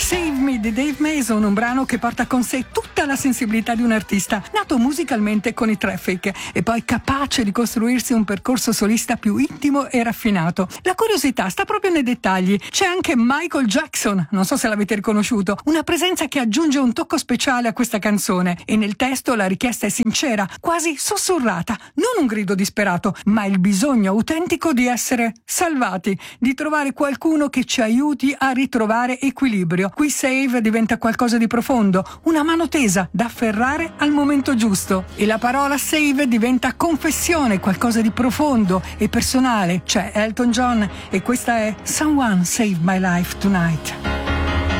Save Me di Dave Mason, un brano che porta con sé tutta la sensibilità di un artista, nato musicalmente con i Traffic e poi capace di costruirsi un percorso solista più intimo e raffinato. La curiosità sta proprio nei dettagli. C'è anche Michael Jackson, non so se l'avete riconosciuto, una presenza che aggiunge un tocco speciale a questa canzone, e nel testo la richiesta è sincera, quasi sussurrata, non un grido disperato, ma il bisogno autentico di essere salvati, di trovare qualcuno che ci aiuti a ritrovare equilibrio. Qui Save diventa qualcosa di profondo, una mano tesa da afferrare al momento giusto, e la parola Save diventa confessione, qualcosa di profondo e personale. C'è Elton John e questa è Someone Save My Life Tonight.